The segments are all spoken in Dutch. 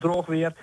droog weer.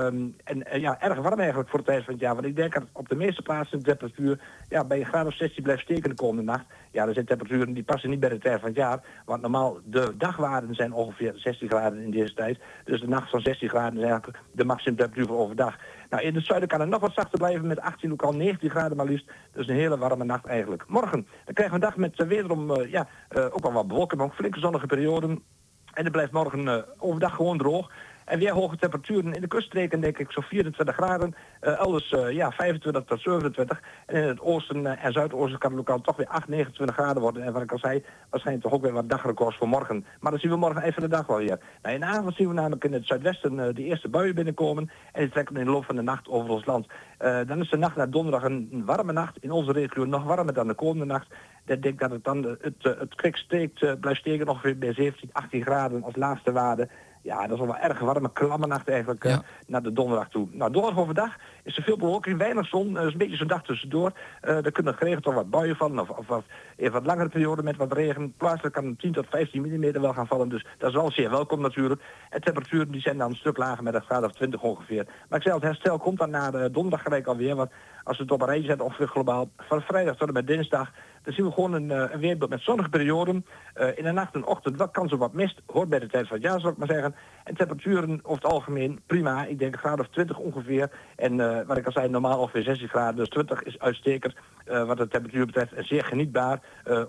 Ja, erg warm eigenlijk voor de tijd van het jaar. Want ik denk dat op de meeste plaatsen de temperatuur bij een graad of 16 blijft steken de komende nacht. Ja, er zijn temperaturen die passen niet bij de tijd van het jaar. Want normaal de dagwaarden zijn ongeveer 16 graden in deze tijd. Dus de nacht van 16 graden is eigenlijk de maximumtemperatuur voor overdag. Nou, in het zuiden kan het nog wat zachter blijven met 18, ook al 19 graden maar liefst. Dus een hele warme nacht eigenlijk. Morgen, dan krijgen we een dag met wederom ook wel wat bewolking, maar ook flinke zonnige perioden. En het blijft morgen overdag gewoon droog. En weer hoge temperaturen in de kuststreken, denk ik, zo'n 24 graden. Elders 25 tot 27. En in het oosten en zuidoosten kan het lokaal toch weer 8, 29 graden worden. En wat ik al zei, waarschijnlijk toch ook weer wat dagrecords voor morgen. Maar dat zien we morgen even de dag wel weer. Nou, in de avond zien we namelijk in het zuidwesten de eerste buien binnenkomen. En die trekken in de loop van de nacht over ons land. Dan is de nacht naar donderdag een warme nacht. In onze regio nog warmer dan de komende nacht. Ik denk dat het dan het kwik blijft steken ongeveer bij 17, 18 graden als laagste waarde. Ja, dat is wel erg warme, klamme nacht eigenlijk naar de donderdag toe. Nou, donderdag overdag is er veel bewolking, weinig zon. Dus een beetje zo'n dag tussendoor. Er kunnen geregeld toch wat buien vallen of even wat langere periode met wat regen. Plaatselijk kan 10 tot 15 mm wel gaan vallen. Dus dat is wel zeer welkom natuurlijk. En temperaturen die zijn dan een stuk lager met een graad of 20 ongeveer. Maar ik zei, het herstel komt dan na de donderdag gelijk alweer. Want als we het op een rijtje zetten, ongeveer globaal van vrijdag tot en met dinsdag, dan zien we gewoon een weerbeeld met zonnige perioden. In de nacht en ochtend wel kans op wat mist. Hoort bij de tijd van het jaar, zou ik maar zeggen. En temperaturen over het algemeen prima. Ik denk een graad of 20 ongeveer. En wat ik al zei, normaal ongeveer 16 graden. Dus 20 is uitstekend wat de temperatuur betreft. En zeer genietbaar.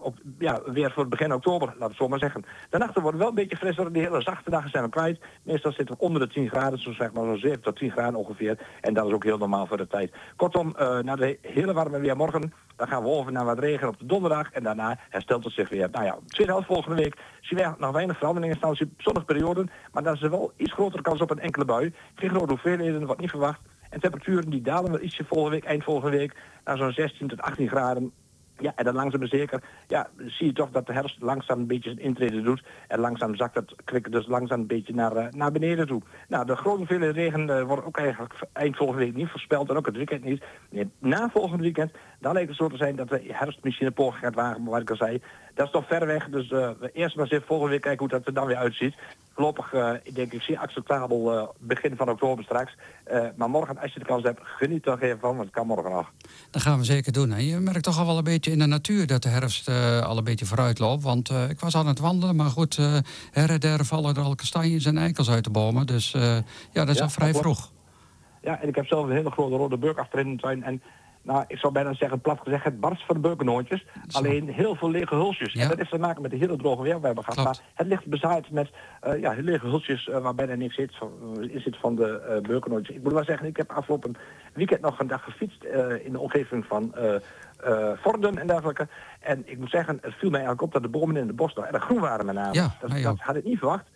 Weer voor het begin oktober, laten we het zo maar zeggen. De nachten worden wel een beetje frisser. Die hele zachte dagen zijn we kwijt. Meestal zitten we onder de 10 graden. Zo zeg maar zo'n 7 tot 10 graden ongeveer. En dat is ook heel normaal voor de tijd. Kortom, na de hele warme weer morgen, dan gaan we over naar wat regen op de donderdag. En daarna herstelt het zich weer. Nou ja, tweede helft volgende week zien we nog weinig veranderingen. Staan we zonnige perioden. Maar dan is er wel iets grotere kans op een enkele bui. Geen grote hoeveelheden, wat niet verwacht. En temperaturen die dalen wel ietsje eind volgende week naar zo'n 16 tot 18 graden. Ja, en dan langzaam maar zeker, zie je toch dat de herfst langzaam een beetje zijn intrede doet. En langzaam zakt het kwik dus langzaam een beetje naar beneden toe. Nou, de grote hoeveelheden regen wordt ook eigenlijk eind volgende week niet voorspeld. En ook het weekend niet. Nee, na volgende weekend, dan lijkt het zo te zijn dat de herfst misschien een poging gaat wagen. Maar wat ik al zei, dat is toch ver weg. Dus eerst maar eens volgende week kijken hoe dat er dan weer uitziet. Voorlopig, denk ik, zeer acceptabel begin van oktober straks. Maar morgen, als je de kans hebt, geniet er even van, want het kan morgen nog. Dat gaan we zeker doen. Hè. Je merkt toch al wel een beetje in de natuur dat de herfst al een beetje vooruit loopt. Want ik was aan het wandelen, maar goed, her en der vallen er al kastanjes en eikels uit de bomen. Dus dat is al vrij vroeg. Ja, en ik heb zelf een hele grote rode beuk achterin in de tuin. En nou, ik zou bijna zeggen, plat gezegd, het barst van de beukenhoontjes. Alleen heel veel lege hulsjes. Ja. En dat heeft te maken met de hele droge weer we hebben gehad. Maar het ligt bezaaid met lege hulsjes waar bijna niks in zit van de beukenhoontjes. Ik moet wel zeggen, ik heb afgelopen weekend nog een dag gefietst in de omgeving van Vorden en dergelijke. En ik moet zeggen, het viel mij eigenlijk op dat de bomen in het bos nog erg groen waren met name. Ja, dat had ik niet verwacht.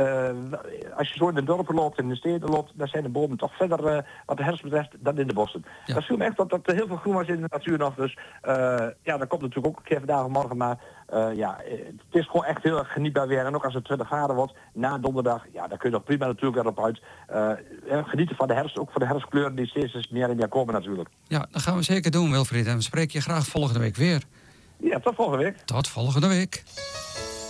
Als je zo in de dorpen loopt en in de steden loopt, dan zijn de bomen toch verder wat de herfst betreft dan in de bossen. Ja. Dat viel me echt op dat er heel veel groen was in de natuur nog. Dus dat komt natuurlijk ook een keer vandaag of morgen. Maar het is gewoon echt heel erg genietbaar weer. En ook als het 20 graden wordt na donderdag, dan kun je nog prima natuurlijk erop uit. Genieten van de herfst, ook van de herfstkleuren die steeds meer en meer komen natuurlijk. Ja, dat gaan we zeker doen, Wilfried. En we spreken je graag volgende week weer. Ja, tot volgende week. Tot volgende week.